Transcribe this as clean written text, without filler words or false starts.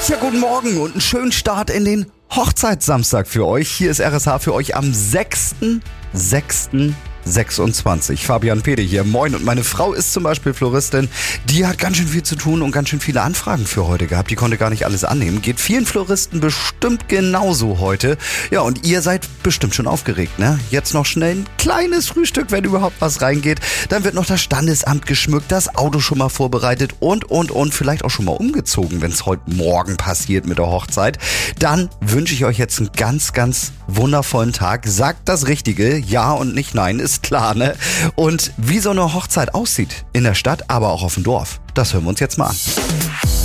Ja, guten Morgen und einen schönen Start in den Hochzeitssamstag für euch. Hier ist RSH für euch am 6.6.26. Fabian Pede hier, moin. Und meine Frau ist zum Beispiel Floristin. Die hat ganz schön viel zu tun und ganz schön viele Anfragen für heute gehabt. Die konnte gar nicht alles annehmen. Geht vielen Floristen bestimmt genauso heute. Ja, und ihr seid bestimmt schon aufgeregt, ne? Jetzt noch schnell ein kleines Frühstück, wenn überhaupt was reingeht. Dann wird noch das Standesamt geschmückt, das Auto schon mal vorbereitet und vielleicht auch schon mal umgezogen, wenn es heute Morgen passiert mit der Hochzeit. Dann wünsche ich euch jetzt einen ganz, ganz wundervollen Tag. Sagt das Richtige, ja und nicht nein, ist klar, ne? Und wie so eine Hochzeit aussieht in der Stadt, aber auch auf dem Dorf, das hören wir uns jetzt mal an.